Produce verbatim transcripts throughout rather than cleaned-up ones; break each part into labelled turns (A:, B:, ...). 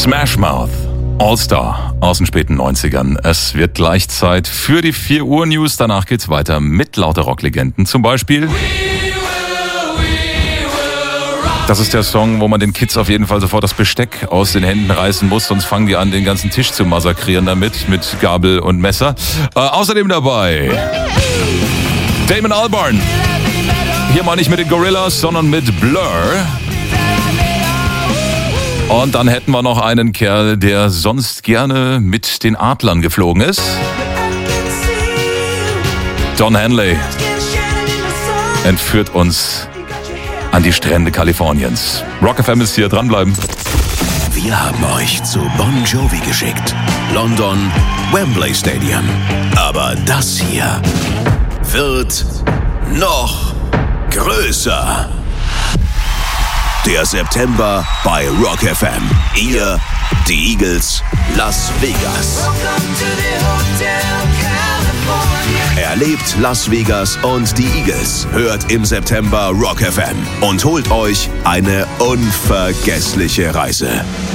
A: Smash Mouth, All-Star aus den späten neunzigern. Es wird gleich Zeit für die vier Uhr News. Danach geht's weiter mit lauter Rocklegenden. Zum Beispiel... Das ist der Song, wo man den Kids auf jeden Fall sofort das Besteck aus den Händen reißen muss, sonst fangen die an, den ganzen Tisch zu massakrieren damit, mit Gabel und Messer. Äh, außerdem dabei Damon Albarn. Hier mal nicht mit den Gorillaz, sondern mit Blur. Und dann hätten wir noch einen Kerl, der sonst gerne mit den Adlern geflogen ist. Don Henley entführt uns an die Strände Kaliforniens. Rock F M ist hier, dranbleiben.
B: Wir haben euch zu Bon Jovi geschickt. London, Wembley Stadium. Aber das hier wird noch größer. Der September bei Rock F M. Ihr, die Eagles, Las Vegas. Erlebt Las Vegas und die Eagles. Hört im September Rock F M und holt euch eine unvergessliche Reise.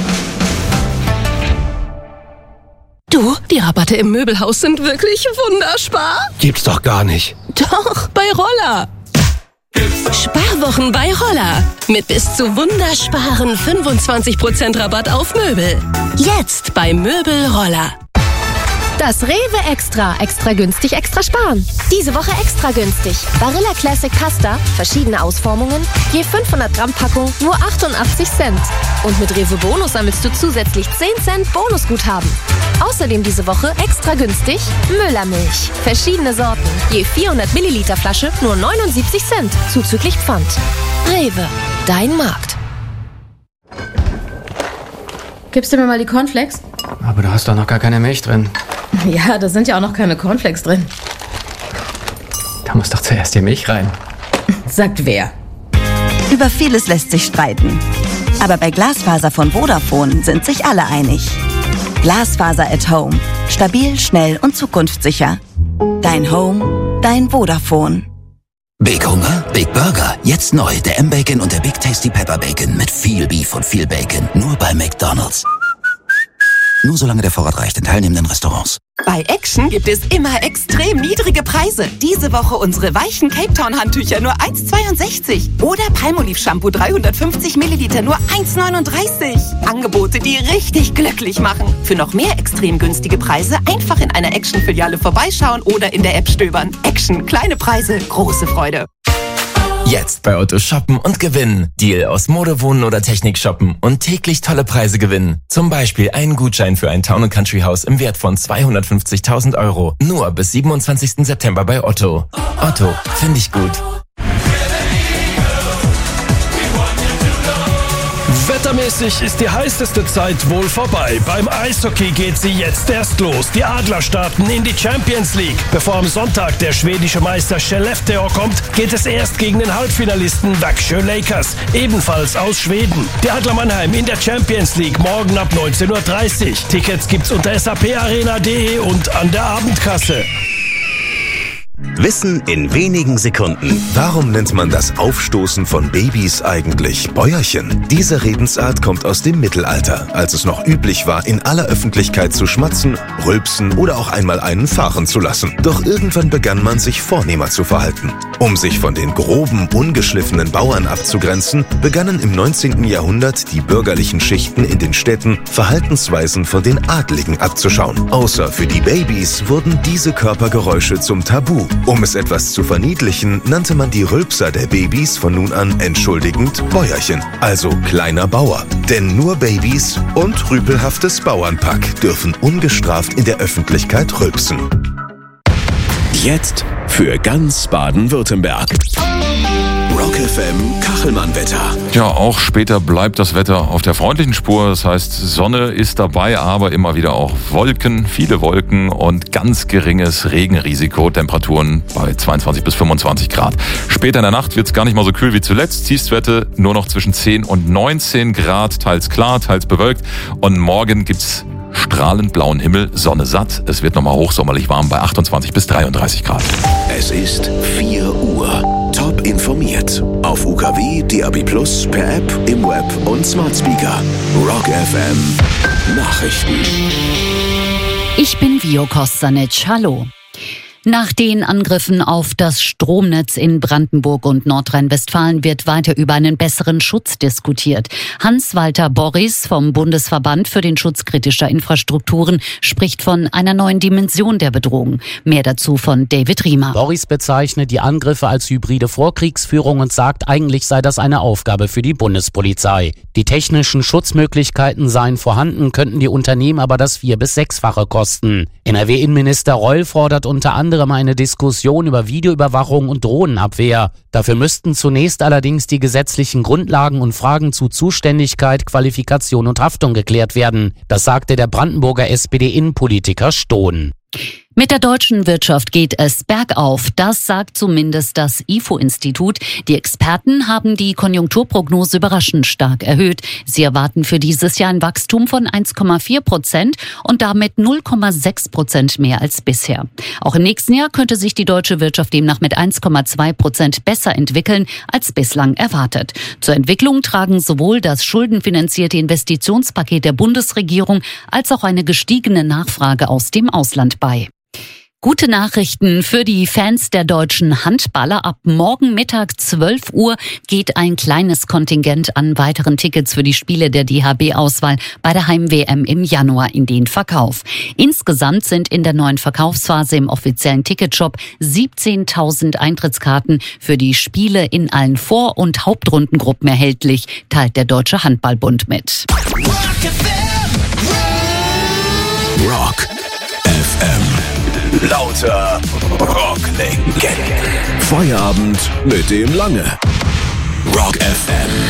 C: Du, die Rabatte im Möbelhaus sind wirklich wunderspar.
D: Gibt's doch gar nicht.
C: Doch, bei Roller. Sparwochen bei Roller. Mit bis zu wundersparen fünfundzwanzig Prozent Rabatt auf Möbel. Jetzt bei Möbel Roller.
E: Das Rewe Extra. Extra günstig, extra sparen. Diese Woche extra günstig. Barilla Classic Pasta, verschiedene Ausformungen, je fünfhundert Gramm Packung, nur achtundachtzig Cent. Und mit Rewe Bonus sammelst du zusätzlich zehn Cent Bonusguthaben. Außerdem diese Woche extra günstig Müllermilch. Verschiedene Sorten, je vierhundert Milliliter Flasche, nur neunundsiebzig Cent, zuzüglich Pfand. Rewe, dein Markt.
F: Gibst du mir mal die Cornflakes?
D: Aber du hast doch noch gar keine Milch drin.
F: Ja, da sind ja auch noch keine Cornflakes drin.
D: Da muss doch zuerst die Milch rein.
F: Sagt wer?
G: Über vieles lässt sich streiten. Aber bei Glasfaser von Vodafone sind sich alle einig. Glasfaser at Home. Stabil, schnell und zukunftssicher. Dein Home, dein Vodafone.
B: Big Hunger, Big Burger. Jetzt neu der M-Bacon und der Big Tasty Pepper Bacon mit viel Beef und viel Bacon. Nur bei McDonald's. Nur solange der Vorrat reicht in teilnehmenden Restaurants.
H: Bei Action gibt es immer extrem niedrige Preise. Diese Woche unsere weichen Cape Town Handtücher nur eins Komma zweiundsechzig. Oder Palmolive Shampoo dreihundertfünfzig Milliliter nur eins Komma neununddreißig. Angebote, die richtig glücklich machen. Für noch mehr extrem günstige Preise einfach in einer Action-Filiale vorbeischauen oder in der App stöbern. Action, kleine Preise, große Freude.
I: Jetzt bei Otto shoppen und gewinnen. Deal aus Mode, Wohnen oder Technik shoppen und täglich tolle Preise gewinnen. Zum Beispiel einen Gutschein für ein Town and Country Haus im Wert von zweihundertfünfzigtausend Euro. Nur bis siebenundzwanzigsten September bei Otto. Otto, finde ich gut.
J: Wettermäßig ist die heißeste Zeit wohl vorbei. Beim Eishockey geht sie jetzt erst los. Die Adler starten in die Champions League. Bevor am Sonntag der schwedische Meister Skellefteå kommt, geht es erst gegen den Halbfinalisten Växjö Lakers, ebenfalls aus Schweden. Die Adler Mannheim in der Champions League morgen ab neunzehn Uhr dreißig. Tickets gibt's unter saparena punkt de und an der Abendkasse.
B: Wissen in wenigen Sekunden.
K: Warum nennt man das Aufstoßen von Babys eigentlich Bäuerchen? Diese Redensart kommt aus dem Mittelalter, als es noch üblich war, in aller Öffentlichkeit zu schmatzen, rülpsen oder auch einmal einen fahren zu lassen. Doch irgendwann begann man sich vornehmer zu verhalten. Um sich von den groben, ungeschliffenen Bauern abzugrenzen, begannen im neunzehnten Jahrhundert die bürgerlichen Schichten in den Städten Verhaltensweisen von den Adligen abzuschauen. Außer für die Babys wurden diese Körpergeräusche zum Tabu. Um es etwas zu verniedlichen, nannte man die Rülpser der Babys von nun an entschuldigend Bäuerchen, also kleiner Bauer. Denn nur Babys und rüpelhaftes Bauernpack dürfen ungestraft in der Öffentlichkeit rülpsen.
B: Jetzt für ganz Baden-Württemberg. Rock F M Kachelmann-Wetter.
A: Ja, auch später bleibt das Wetter auf der freundlichen Spur. Das heißt, Sonne ist dabei, aber immer wieder auch Wolken, viele Wolken und ganz geringes Regenrisiko. Temperaturen bei zweiundzwanzig bis fünfundzwanzig Grad. Später in der Nacht wird es gar nicht mal so kühl wie zuletzt. Tiefstwerte nur noch zwischen zehn und neunzehn Grad, teils klar, teils bewölkt. Und morgen gibt's strahlend blauen Himmel, Sonne satt. Es wird nochmal hochsommerlich warm bei achtundzwanzig bis dreiunddreißig Grad.
B: Es ist vier Uhr. Top
K: Top informiert. Auf U K W, D A B plus, per App, im Web und Smart Speaker. Rock F M Nachrichten.
L: Ich bin Vio Kostanic. Hallo. Nach den Angriffen auf das Stromnetz in Brandenburg und Nordrhein-Westfalen wird weiter über einen besseren Schutz diskutiert. Hans-Walter Borries vom Bundesverband für den Schutz kritischer Infrastrukturen spricht von einer neuen Dimension der Bedrohung. Mehr dazu von David Riemer.
M: Borries bezeichnet die Angriffe als hybride Vorkriegsführung und sagt, eigentlich sei das eine Aufgabe für die Bundespolizei. Die technischen Schutzmöglichkeiten seien vorhanden, könnten die Unternehmen aber das vier- bis sechsfache kosten. N R W-Innenminister Reul fordert unter anderem eine Diskussion über Videoüberwachung und Drohnenabwehr. Dafür müssten zunächst allerdings die gesetzlichen Grundlagen und Fragen zu Zuständigkeit, Qualifikation und Haftung geklärt werden. Das sagte der Brandenburger S P D-Innenpolitiker Stohn.
L: Mit der deutschen Wirtschaft geht es bergauf. Das sagt zumindest das I F O-Institut. Die Experten haben die Konjunkturprognose überraschend stark erhöht. Sie erwarten für dieses Jahr ein Wachstum von eins Komma vier Prozent und damit null Komma sechs Prozent mehr als bisher. Auch im nächsten Jahr könnte sich die deutsche Wirtschaft demnach mit eins Komma zwei Prozent besser entwickeln als bislang erwartet. Zur Entwicklung tragen sowohl das schuldenfinanzierte Investitionspaket der Bundesregierung als auch eine gestiegene Nachfrage aus dem Ausland bei. Gute Nachrichten für die Fans der deutschen Handballer. Ab morgen Mittag zwölf Uhr geht ein kleines Kontingent an weiteren Tickets für die Spiele der D H B-Auswahl bei der Heim-W M im Januar in den Verkauf. Insgesamt sind in der neuen Verkaufsphase im offiziellen Ticketshop siebzehntausend Eintrittskarten für die Spiele in allen Vor- und Hauptrundengruppen erhältlich, teilt der Deutsche Handballbund mit.
K: Rock F M. Lauter Rocklegenden. Feierabend mit dem Lange. Rock F M.